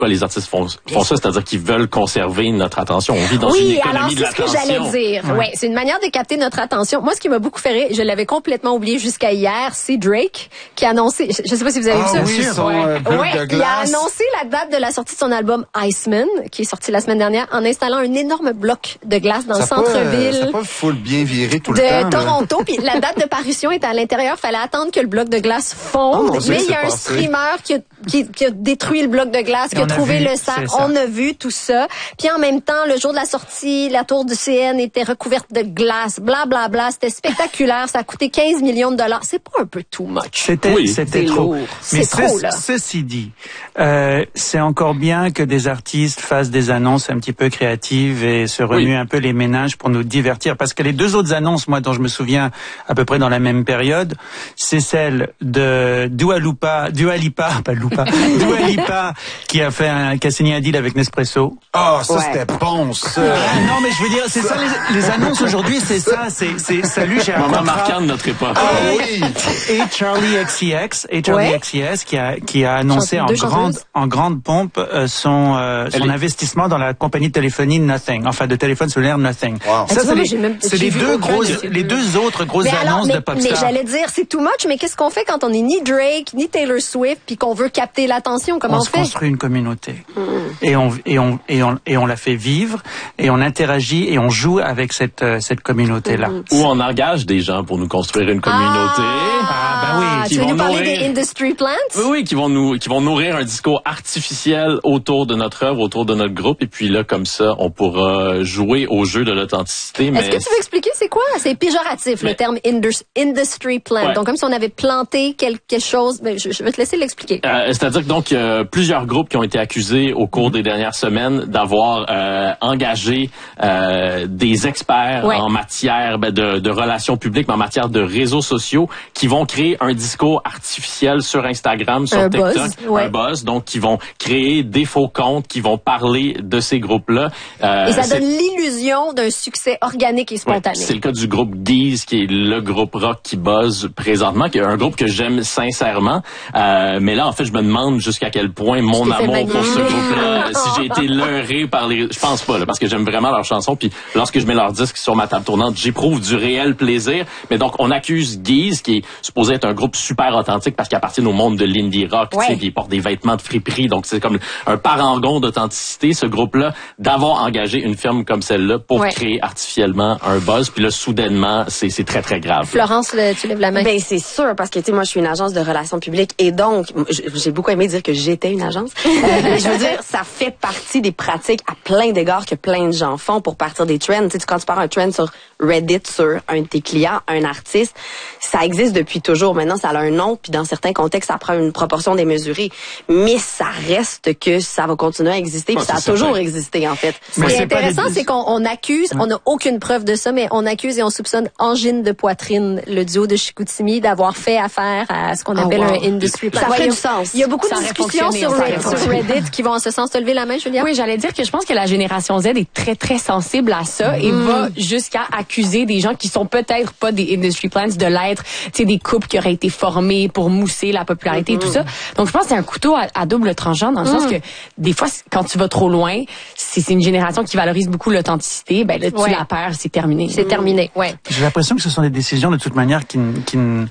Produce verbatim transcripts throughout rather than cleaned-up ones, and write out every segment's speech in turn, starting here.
pourquoi les artistes font, font ça, c'est-à-dire qu'ils veulent conserver notre attention. On vit dans oui, une économie alors, de c'est l'attention. ce que j'allais dire. Ouais. ouais, c'est une manière de capter notre attention. Moi, ce qui m'a beaucoup fait rire, je l'avais complètement oublié jusqu'à hier, c'est Drake qui a annoncé, je, je sais pas si vous avez ah, vu ça. Oui, son euh, bloc ouais, de glace. il a annoncé la date de la sortie de son album Iceman, qui est sorti la semaine dernière, en installant un énorme bloc de glace dans ça le centre-ville. Ça n'a pas full bien viré tout de le temps. De Toronto, puis la date de parution était à l'intérieur. Fallait attendre que le bloc de glace fonde. Oh, mais il y a un passé. streamer qui a, qui, qui a détruit le bloc de glace, Et qui a on a trouvé vu, le sac. c'est ça. On a vu tout ça. Puis en même temps, le jour de la sortie, la tour du C N était recouverte de glace. Bla bla bla. C'était spectaculaire. Ça a coûté quinze millions de dollars. C'est pas un peu too much? C'était, Oui. c'était C'est trop. lourd. Mais C'est trop, ce- là. ceci dit, euh, c'est encore bien que des artistes fassent des annonces un petit peu créatives et se remuent Oui. un peu les méninges pour nous divertir. Parce que les deux autres annonces, moi, dont je me souviens à peu près dans la même période, c'est celle de Dua Lipa, Dua Lipa, pas Lupa, Dua Lipa, qui a fait un, qui a signé un deal avec Nespresso. Ah, ça, Ouais. c'était bon, ça. Ah, non, mais je veux dire, c'est ça, les, les annonces aujourd'hui, c'est ça, c'est, c'est, salut, j'ai un Moment contrat. marquant de notre époque. Ah oui. Et Charlie X C X, et Charlie Ouais. X C X qui a qui a annoncé Chante- en deux grande chanteuses. en grande pompe euh, son euh, son Elle est- investissement dans la compagnie de téléphonie Nothing, enfin de téléphone cellulaire Nothing. Wow. Ah, tu Ça vois, c'est moi, les, j'ai même- c'est j'ai les vu deux aucun grosses de ces les deux. deux autres grosses Mais alors, annonces mais, de pop mais stars. j'allais dire, c'est too much, mais qu'est-ce qu'on fait quand on est ni Drake, ni Taylor Swift, puis qu'on veut capter l'attention? Comment On on, se fait? construit une communauté et on et on et on et on la fait vivre et on interagit et on joue avec cette euh, cette communauté là. Ou on engage des gens pour nous construire une communauté. Ah, ben oui, qui tu veux vont nous parler nourrir- des industry plants? Oui, oui, qui vont nous, qui vont nourrir un discours artificiel autour de notre œuvre, autour de notre groupe, et puis là, comme ça, on pourra jouer au jeu de l'authenticité. Mais Est-ce que tu veux expliquer c'est quoi? C'est péjoratif, Mais- le terme indus- industry plant. Ouais. Donc, comme si on avait planté quelque chose. Ben, je, je vais te laisser l'expliquer. Euh, c'est-à-dire que donc euh, plusieurs groupes qui ont été accusés au cours des dernières semaines d'avoir euh, engagé euh, des experts Ouais. en matière ben, de, de relations publiques, mais en matière de réseaux sociaux, qui vont créer un discours artificiel sur Instagram, sur Un TikTok, buzz, ouais. un buzz, donc qui vont créer des faux comptes, qui vont parler de ces groupes-là. Euh, Et ça c'est- donne l'illusion d'un succès organique et Ouais, spontané. c'est le cas du groupe Geese, qui est le groupe rock qui buzz présentement, qui est un groupe que j'aime sincèrement. Euh, mais là, en fait, je me demande jusqu'à quel point mon t'es fait amour pour ce manipuler. groupe-là, si j'ai été leurré par les... Je pense pas, là, parce que j'aime vraiment leurs chansons. Puis lorsque je mets leurs disques sur ma table tournante, j'éprouve du réel plaisir. Mais donc, on accuse Geese, qui est supposé être un groupe super authentique parce qu'il appartient au monde de l'indie rock, Ouais. tu sais, puis il porte des vêtements de friperie. Donc, c'est comme un parangon d'authenticité, ce groupe-là, d'avoir engagé une firme comme celle-là pour Ouais. créer artificiellement un buzz. Puis là, soudainement, c'est c'est très, très grave. Florence, le- tu lèves la main. Ben c'est sûr parce que tu sais moi je suis une agence de relations publiques et donc j- j'ai beaucoup aimé dire que j'étais une agence. Euh, mais je veux dire ça fait partie des pratiques à plein d'égards que plein de gens font pour partir des trends. Tu sais quand tu pars un trend sur Reddit sur un de tes clients, un artiste, ça existe depuis toujours. Maintenant ça a un nom puis dans certains contextes ça prend une proportion démesurée, mais ça reste que ça va continuer à exister puis Ouais, ça a c'est toujours certain. existé en fait. Ce Mais qui est c'est pas intéressant, des- c'est qu'on on accuse, on n'a aucune preuve de ça, mais on accuse et on soupçonne Angine de Poitrine, le duo de Chicoutimi, d'avoir fait affaire à ce qu'on Ah, appelle wow. un industry plant. Ça Ouais, ferait il y a- du sens. Il y a beaucoup Ça de aurait discussions fonctionné, sur, ça aurait Reddit- sur fonctionné. Reddit qui vont en ce sens. Te lever la main, Julia? Oui, j'allais dire que je pense que la génération Z est très, très sensible à ça et va jusqu'à accuser des gens qui sont peut-être pas des industry plants de l'être, tu sais, des couples qui auraient été formés pour mousser la popularité et tout ça. Donc, je pense que c'est un couteau à, à double tranchant dans le sens que des fois, c- quand tu vas trop loin, si c'est une génération qui valorise beaucoup l'authenticité, ben là, tu Ouais. la perds, c'est terminé. C'est terminé, ouais. J'ai l'impression que ce sont des décisions de toute manière qui, n- qui, n-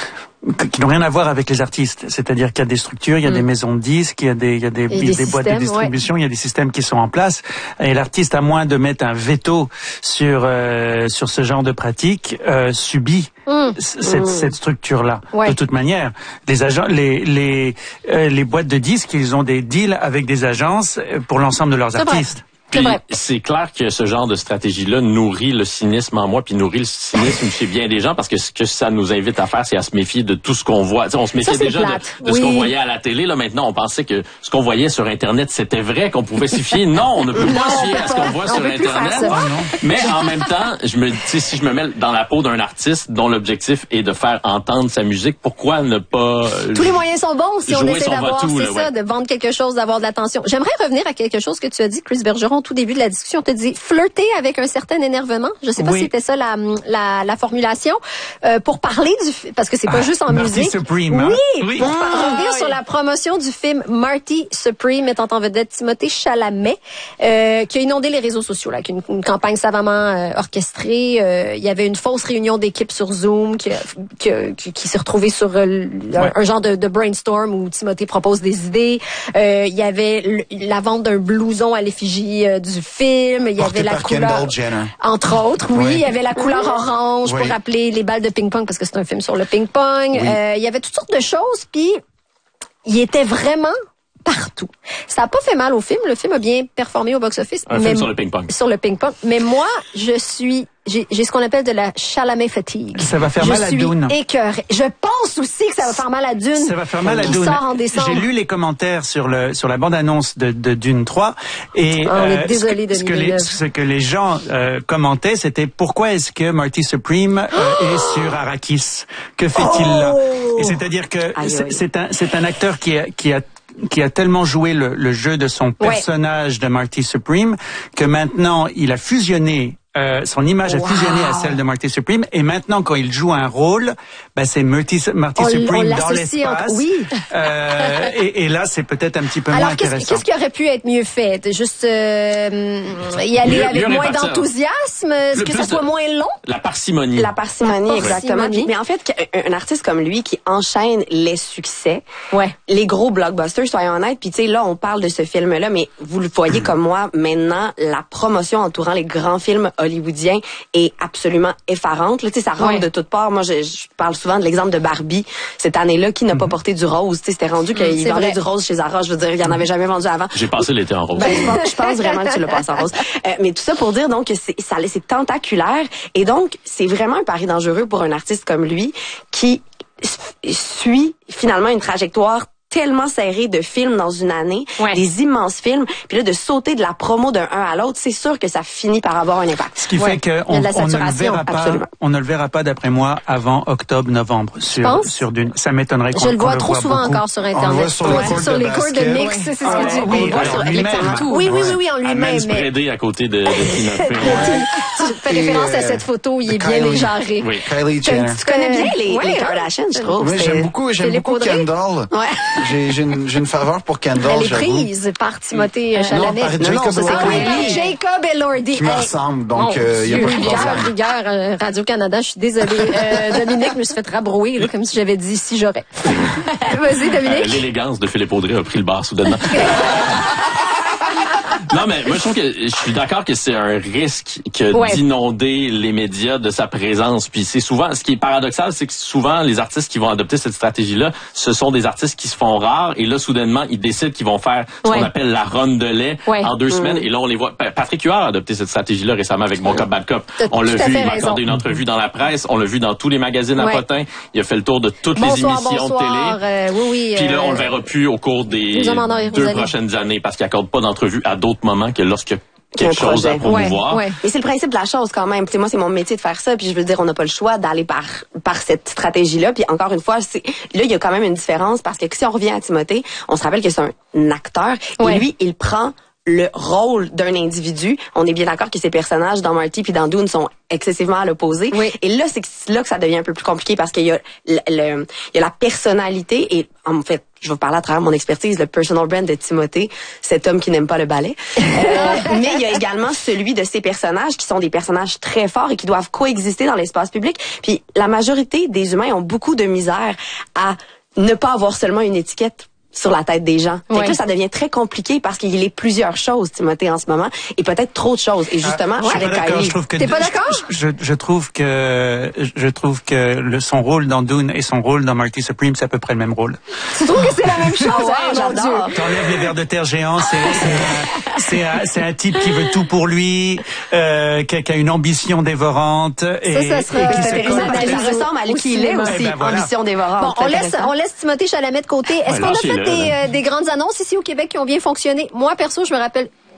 qui n'ont rien à voir avec les artistes. C'est-à-dire qu'il y a des structures, il y a des maisons de disques, il y a des, il y a des, Et il y a des des boîtes de systèmes, distribution, il y a des systèmes qui sont en place. Et l'artiste, à moins de mettre un veto sur euh, sur ce genre de pratique, euh, subit c- cette, cette structure-là. Ouais. De toute manière, les agents, les les euh, les boîtes de disques, ils ont des deals avec des agences euh, pour l'ensemble de leurs C'est vrai. artistes. C'est Puis vrai. c'est clair que ce genre de stratégie-là nourrit le cynisme en moi, puis nourrit le cynisme chez bien des gens, parce que ce que ça nous invite à faire, c'est à se méfier de tout ce qu'on voit. Tu sais, on se méfiait Ça, c'est déjà de, plate. de ce Oui. qu'on voyait à la télé. Là, maintenant, on pensait que ce qu'on voyait sur Internet, c'était vrai, qu'on pouvait s'y fier. Non, on ne peut pas se fier à ce qu'on voit On sur peut plus faire Internet. ça. Mais en même temps, je me, tu sais, si je me mets dans la peau d'un artiste dont l'objectif est de faire entendre sa musique, pourquoi ne pas euh, Tous les moyens sont bons si on jouer essaie son d'avoir, va-tout, c'est là, ça, ouais. de vendre quelque chose, d'avoir de l'attention. J'aimerais revenir à quelque chose que tu as dit, Chris Bergeron, tout début de la discussion, tu dit flirter avec un certain énervement. Je sais pas Oui. si c'était ça la, la, la formulation. Euh, pour parler du film, parce que c'est pas Ah, juste en Marty musique. Supreme, hein? Oui, Oui. pour Ah, revenir oui. sur la promotion du film Marty Supreme, mettant en vedette Timothée Chalamet, euh, qui a inondé les réseaux sociaux, là, avec une, une campagne savamment euh, orchestrée. Euh, il y avait une fausse réunion d'équipe sur Zoom qui, qui, qui, qui s'est retrouvée sur euh, un, un genre de, de brainstorm où Timothée propose des idées. Euh, il y avait le- la vente d'un blouson à l'effigie euh, du film. Il y Porté avait la par couleur, Kendall Jenner. entre autres, oui. Oui. Il y avait la couleur orange Oui. pour rappeler les balles de ping-pong parce que c'est un film sur le ping-pong. Oui. Euh, il y avait toutes sortes de choses, puis il était vraiment partout. Ça a pas fait mal au film. Le film a bien performé au box-office. Un mais film sur le ping-pong. Sur le ping-pong. Mais moi, je suis... J'ai, j'ai ce qu'on appelle de la Chalamet fatigue. Ça va faire je mal à suis Dune. écœurée. Je pense aussi que ça va faire mal à Dune. Ça va faire mal à qui Dune. sort en décembre. J'ai lu les commentaires sur le sur la bande-annonce de, de Dune trois et Ah, on est euh, désolé, ce, que, ce, Denis que les, Villeneuve. ce que les gens euh, commentaient, c'était pourquoi est-ce que Marty Supreme euh, est sur Arrakis? Que fait-il là? Oh! Et c'est-à-dire que Aïe, c'est, aïe. c'est un c'est un acteur qui a qui a qui a tellement joué le, le jeu de son personnage de Marty Supreme que maintenant il a fusionné. Euh, son image a Wow. fusionné à celle de Marty Supreme et maintenant quand il joue un rôle, ben c'est Marty, Marty On- Supreme on dans l'associe l'espace. entre- oui. Euh, et, et là c'est peut-être un petit peu moins Alors, qu'est-ce, intéressant. qu'est-ce qui aurait pu être mieux fait? Juste euh, y aller Mieux- avec mieux moins répartir. d'enthousiasme? Est-ce Le que plus ça soit de- moins long? La parcimonie. La parcimonie, La exactement. parcimonie. Puis- mais en fait, qu'un- un artiste comme lui qui enchaîne les succès, Ouais. les gros blockbusters, soyons honnêtes, puis tu sais, là, on parle de ce film-là, mais vous le voyez comme moi, maintenant, la promotion entourant les grands films hollywoodiens est absolument effarante. Là, tu sais, ça rentre Ouais. de toutes parts. Moi, je, je parle souvent de l'exemple de Barbie. Cette année-là, qui n'a pas porté du rose? Tu sais, c'était rendu qu'il c'est vendait vrai. du rose chez Zara. Je veux dire, il y en avait jamais vendu avant. J'ai passé l'été en rose. Ben, je pense, je pense vraiment que tu le passes en rose. Euh, mais tout ça pour dire donc que c'est, ça, c'est tentaculaire et donc c'est vraiment un pari dangereux pour un artiste comme lui qui s- suit finalement une trajectoire tellement serrée de films dans une année, Ouais. des immenses films, puis là de sauter de la promo d'un un à l'autre, c'est sûr que ça finit par avoir un impact. Ce qui Ouais. fait qu'on Il y a de la on ne le saturation, verra pas, absolument. on ne le verra pas d'après moi avant octobre-novembre sur penses? sur Dune. Ça m'étonnerait qu'on Je le qu'on vois trop voit souvent beaucoup. encore sur On le Internet. voit sur Toi, les c'est cours sur de les cours de basket. mix, c'est ce que Ah, tu dis. oui, On le voit alors sur lui-même. exactement. Oui, oui, oui, oui, en À lui-même. Men's Mais Brady à côté de, de Tina Fey. tu fais Et, référence à euh, cette photo, il est bien Kylie. éjarré. Oui. Kylie Jenner. Tu connais bien les, Ouais, les hein? Kardashians, je trouve. Oui, C'est- j'aime beaucoup, j'aime Philippe beaucoup Audrey. Kendall. Ouais. J'ai, j'ai une, j'ai une faveur pour Kendall, Elle est j'avoue. prise par Timothée Chalamet. par Non, non, Jacob ça, c'est Elordi. Ah, Kylie. Jacob Elordi. Qui me Hey. ressemble, donc Mon euh, il y a Dieu, pas de rigueur, problème. rigueur, euh, Radio-Canada, je suis désolée. Euh, Dominique, je me suis fait rabrouer, là, comme si j'avais dit si j'aurais. Vas-y, Euh, Dominique. L'élégance de Philippe Audrey a pris le bar soudainement. Non, mais moi, je trouve que je suis d'accord que c'est un risque que Ouais. d'inonder les médias de sa présence. Puis c'est souvent, ce qui est paradoxal, c'est que souvent, les artistes qui vont adopter cette stratégie-là, ce sont des artistes qui se font rares. Et là, soudainement, ils décident qu'ils vont faire ce Ouais. qu'on appelle la run de lait Ouais. en deux semaines. Et là, on les voit. Pa- Patrick Huard a adopté cette stratégie-là récemment avec Bon Cop, Bad Cop. T'as On l'a tout à vu, fait il m'a raison. accordé une entrevue dans la presse. On l'a vu dans tous les magazines à Ouais. potins. Il a fait le tour de toutes Bonsoir, les émissions bonsoir. de télé. Euh, oui, oui. Puis là, euh, on le verra plus au cours des Nous en et deux Rosalie. prochaines années parce qu'il accorde pas d'entrevue à d'autres moments que lorsque quelque Un chose à projet. promouvoir. Ouais, ouais. Mais c'est le principe de la chose quand même. Tu sais, moi, c'est mon métier de faire ça, puis je veux dire, on n'a pas le choix d'aller par par cette stratégie-là. Puis encore une fois, c'est là, il y a quand même une différence parce que si on revient à Timothée, on se rappelle que c'est un acteur Ouais. et lui, il prend le rôle d'un individu. On est bien d'accord que ces personnages dans Marty puis dans Dune sont excessivement à l'opposé. Oui. Et là, c'est que- c'est là que ça devient un peu plus compliqué parce qu'il y a le, le- il y a la personnalité et en fait, je vais vous parler à travers mon expertise, le personal brand de Timothée, cet homme qui n'aime pas le ballet. Euh, mais il y a également celui de ces personnages qui sont des personnages très forts et qui doivent coexister dans l'espace public. Puis la majorité des humains ont beaucoup de misère à ne pas avoir seulement une étiquette sur la tête des gens. Fait Ouais. que là, ça devient très compliqué parce qu'il est plusieurs choses, Timothée, en ce moment, et peut-être trop de choses. Et justement, Ah, je suis avec pas d'accord. Kylie. Je trouve que T'es pas d'accord? je, je, je trouve que je trouve que le, son rôle dans Dune et son rôle dans Marty Supreme, c'est à peu près le même rôle. Tu trouves que c'est la même chose? Ah ouais, Hey, mon j'adore. Dieu. T'enlèves les vers de terre géants, c'est c'est un- c'est un, c'est un type qui veut tout pour lui, euh, qui, a, qui a une ambition dévorante et, Ça, ça sera- et qui C'est se intéressant parce que ça Analyse ressemble à lui au qui il est cinéma. aussi, Eh ben voilà. ambition dévorante. Bon, on C'est laisse, intéressant. on laisse Timothée Chalamet de côté. Est-ce Ouais, qu'on a fait lâchez-le, des, là. euh, des grandes annonces ici au Québec qui ont bien fonctionné? Moi, perso, je me rappelle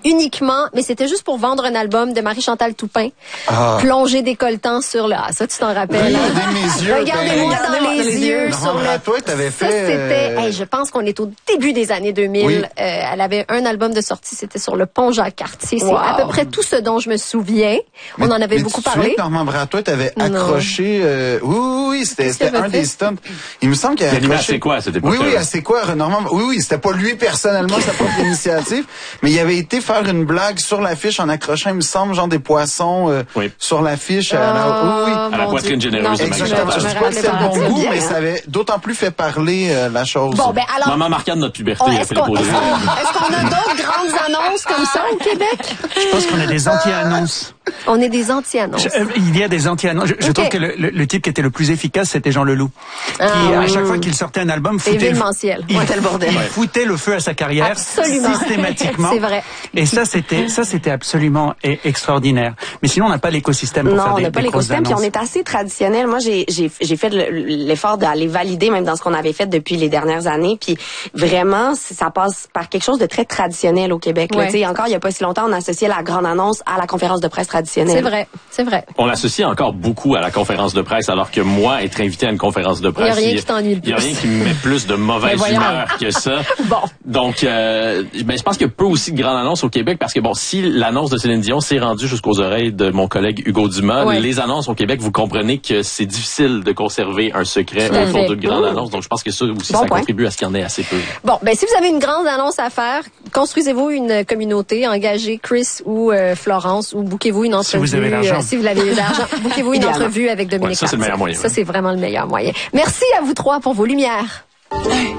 uniquement, mais c'était juste pour vendre un album de Marie-Chantal Toupin. Ah. Plongée décolletant sur le... Ah, ça, tu t'en rappelles. Hein? Regardez mes yeux. Regardez-moi ben, dans, les, les yeux. Normand Sur le... Bratois, t'avais Ça, fait... c'était... euh, Hey, je pense qu'on est au début des années deux mille. Oui. Euh, elle avait un album de sortie, c'était sur le pont Jacques-Cartier. C'est Wow. à peu près tout ce dont je me souviens. On mais- en avait mais beaucoup tu te parlé. souviens que Normand Bratois t'avait Non. accroché... euh, Oui, oui, oui, c'était Qu'est-ce qu'il c'était avait un fait? des stunts. Il me semble qu'il Il avait animait accroché... à C'est quoi à cette époque-là? Oui, oui, à C'est quoi, Normand... Oui, oui, c'était pas lui personnellement, sa propre initiative, mais il avait été faire une blague sur l'affiche en accrochant, il me semble, genre des poissons euh, Oui. sur l'affiche. à la- Oui, oui. Ah, À la mon poitrine Dieu. généreuse Non, de je- Exactement. je Je me dis pas que c'était rappelle le bon pas goût, bien, mais hein. ça avait d'autant plus fait parler euh, la chose. Bon, ben alors... Maman marquant de notre puberté, Oh, il a est-ce fait qu'on les est-ce qu'on- est-ce qu'on a d'autres grandes annonces comme ça au Québec? Je pense qu'on a des anti-annonces. On est des anti-annonces. Je- euh, Il y a des anti-annonces. Je, je Ok. trouve que le, le, le type qui était le plus efficace, c'était Jean Leloup. Ah, qui, à oui. chaque fois qu'il sortait un album, foutait, le, Événementiel. il, Ouais, c'était le bordel. il foutait le feu à sa carrière Absolument. systématiquement. C'est vrai. Et ça, c'était ça, c'était absolument e- extraordinaire. Mais sinon, on n'a pas l'écosystème pour Non, faire on des, n'a pas des grosses l'écosystème, puis on annonces. est assez traditionnel. Moi, j'ai j'ai j'ai fait le- l'effort d'aller valider même dans ce qu'on avait fait depuis les dernières années, puis vraiment, c- ça passe par quelque chose de très traditionnel au Québec. là. Ouais. Tu sais, encore il y a pas si longtemps, on associait la grande annonce à la conférence de presse traditionnelle. C'est vrai, c'est vrai. On l'associe encore beaucoup à la conférence de presse, alors que moi, être invité à une conférence de presse, Il y a rien qui t'ennuie le il y a plus. rien qui me met plus de Ben mauvaise voyons. humeur que ça. Bon. Donc, euh, ben, je pense qu'il y a peu aussi de grandes annonces au Québec, parce que bon, si l'annonce de Céline Dion s'est rendue jusqu'aux oreilles de mon collègue Hugo Dumas, Ouais. les annonces au Québec, vous comprenez que c'est difficile de conserver un secret Tout à autour fait. d'une grande Mmh. annonce. Donc, je pense que ça aussi, Bon ça point. contribue à ce qu'il y en ait assez peu. Bon, ben si vous avez une grande annonce à faire, construisez-vous une communauté, engagez Chris ou euh, Florence, ou bouquez-vous une entrevue. vous avez l'argent. euh, si vous avez l'argent, bouquez-vous une Idéalement. entrevue avec Dominique Ouais, ça, c'est le Cartier. meilleur moyen, Ça, ouais. c'est vraiment le meilleur moyen. Merci à vous trois pour vos lumières.